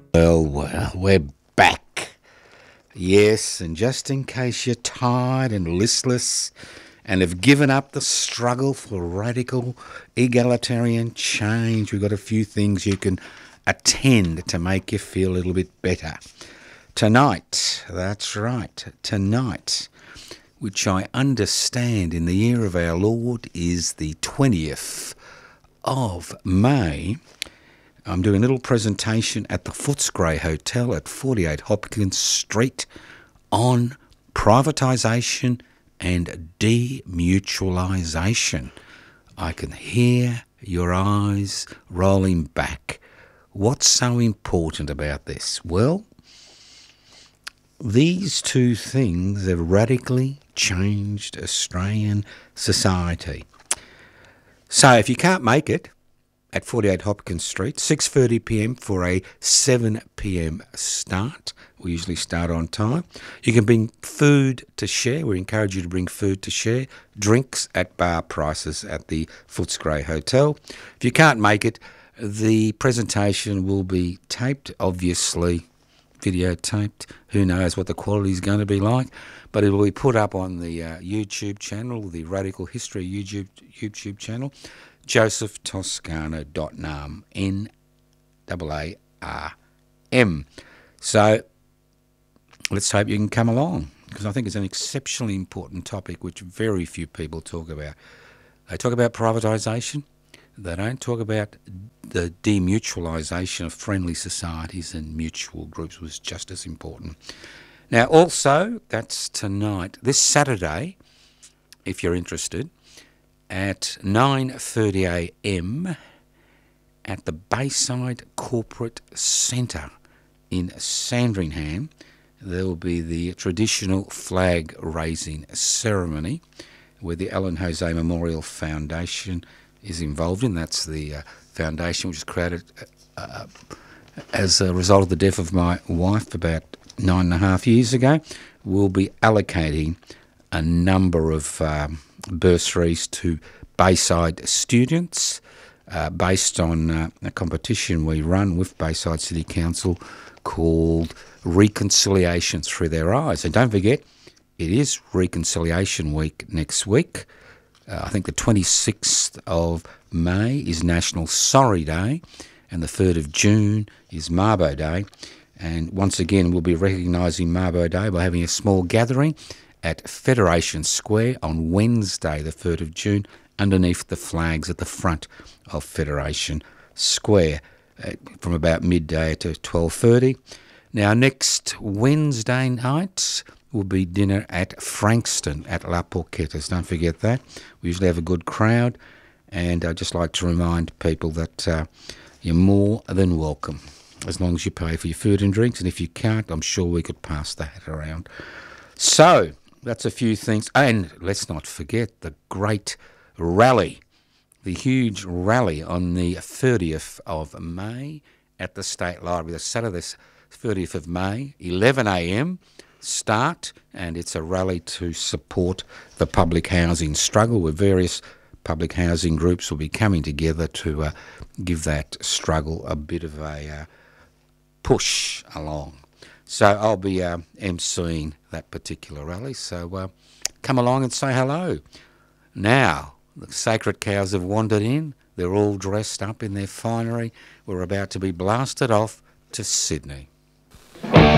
Well, we're back. Yes, and just in case you're tired and listless and have given up the struggle for radical egalitarian change, we've got a few things you can attend to make you feel a little bit better. Tonight, that's right, tonight, which I understand in the year of our Lord is the 20th of May, I'm doing a little presentation at the Footscray Hotel at 48 Hopkins Street on privatisation and demutualisation. I can hear your eyes rolling back. What's so important about this? Well, these two things have radically changed Australian society. So if you can't make it, at 48 Hopkins Street, 6:30pm for a 7pm start. We usually start on time. You can bring food to share. We encourage you to bring food to share. Drinks at bar prices at the Footscray Hotel. If you can't make it, the presentation will be taped, obviously videotaped. Who knows what the quality is going to be like, but it will be put up on the YouTube channel, the Radical History YouTube channel, josephtoscano.nam, N-A-A-R-M. So let's hope you can come along, because I think it's an exceptionally important topic which very few people talk about. They talk about privatisation. They don't talk about the demutualisation of friendly societies and mutual groups, was just as important. Now also, that's tonight, this Saturday, if you're interested, at 9:30am at the Bayside Corporate Centre in Sandringham. There will be the traditional flag raising ceremony where the Alan Jose Memorial Foundation is involved in. That's the foundation which was created as a result of the death of my wife about 9.5 years ago. We'll be allocating a number of bursaries to Bayside students based on a competition we run with Bayside City Council called Reconciliation Through Their Eyes. And don't forget, it is Reconciliation Week next week. I think the 26th of May is National Sorry Day, and the 3rd of June is Mabo Day. And once again, we'll be recognising Mabo Day by having a small gathering at Federation Square on Wednesday, the 3rd of June, underneath the flags at the front of Federation Square from about midday to 12:30. Now, next Wednesday night will be dinner at Frankston at La Porquetas. Don't forget that. We usually have a good crowd, and I'd just like to remind people that you're more than welcome, as long as you pay for your food and drinks, and if you can't, I'm sure we could pass the hat around. So, that's a few things. And let's not forget the great rally, the huge rally on the 30th of May at the State Library. The Saturday, 30th of May, 11am start, and it's a rally to support the public housing struggle, where various public housing groups will be coming together to give that struggle a bit of a push along. So I'll be emceeing that particular rally, so come along and say hello. Now, the sacred cows have wandered in. They're all dressed up in their finery. We're about to be blasted off to Sydney.